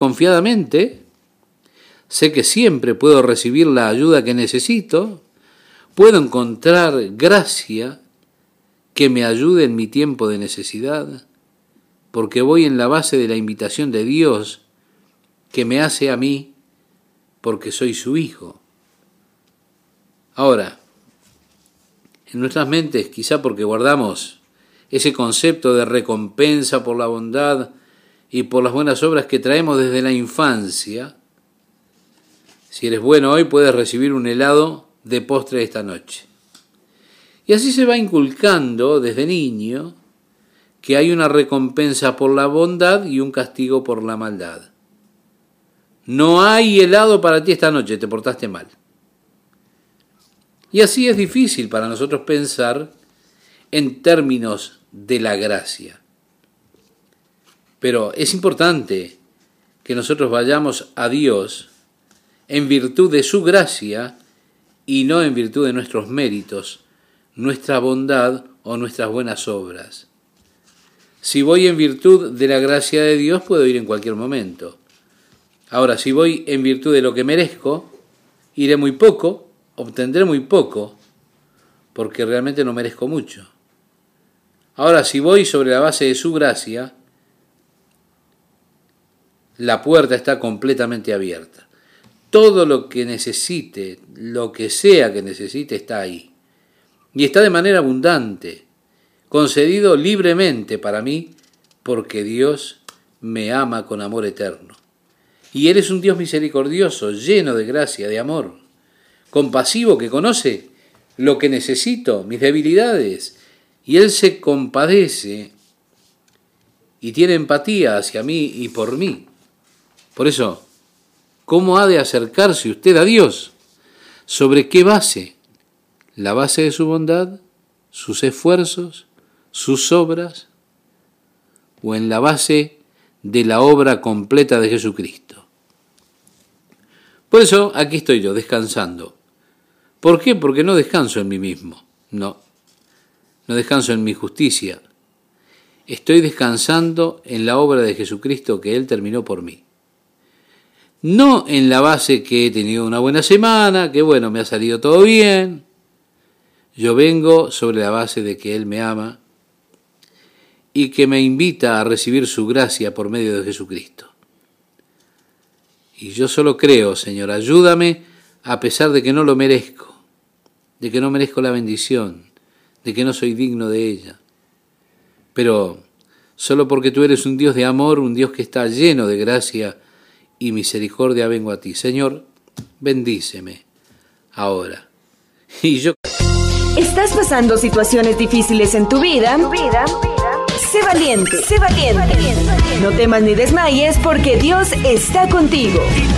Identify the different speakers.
Speaker 1: confiadamente, sé que siempre puedo recibir la ayuda que necesito, puedo encontrar gracia que me ayude en mi tiempo de necesidad, porque voy en la base de la invitación de Dios que me hace a mí porque soy su hijo. Ahora, en nuestras mentes, quizá porque guardamos ese concepto de recompensa por la bondad y por las buenas obras que traemos desde la infancia, si eres bueno hoy puedes recibir un helado de postre esta noche. Y así se va inculcando desde niño que hay una recompensa por la bondad y un castigo por la maldad. No hay helado para ti esta noche, te portaste mal. Y así es difícil para nosotros pensar en términos de la gracia. Pero es importante que nosotros vayamos a Dios en virtud de su gracia y no en virtud de nuestros méritos, nuestra bondad o nuestras buenas obras. Si voy en virtud de la gracia de Dios, puedo ir en cualquier momento. Ahora, si voy en virtud de lo que merezco, iré muy poco, obtendré muy poco, porque realmente no merezco mucho. Ahora, si voy sobre la base de su gracia, la puerta está completamente abierta. Todo lo que necesite, lo que sea que necesite, está ahí. Y está de manera abundante, concedido libremente para mí, porque Dios me ama con amor eterno. Y Él es un Dios misericordioso, lleno de gracia, de amor, compasivo, que conoce lo que necesito, mis debilidades, y Él se compadece y tiene empatía hacia mí y por mí. Por eso, ¿cómo ha de acercarse usted a Dios? ¿Sobre qué base? ¿La base de su bondad, sus esfuerzos, sus obras, o en la base de la obra completa de Jesucristo? Por eso aquí estoy yo, descansando. ¿Por qué? Porque no descanso en mí mismo, no descanso en mi justicia. Estoy descansando en la obra de Jesucristo que Él terminó por mí. No en la base que he tenido una buena semana, que bueno, me ha salido todo bien. Yo vengo sobre la base de que Él me ama y que me invita a recibir su gracia por medio de Jesucristo. Y yo solo creo, Señor, ayúdame a pesar de que no lo merezco, de que no merezco la bendición, de que no soy digno de ella. Pero solo porque tú eres un Dios de amor, un Dios que está lleno de gracia y misericordia, vengo a ti. Señor, bendíceme ahora. Y yo...
Speaker 2: ¿Estás pasando situaciones difíciles en tu vida? Sé valiente. No temas ni desmayes porque Dios está contigo.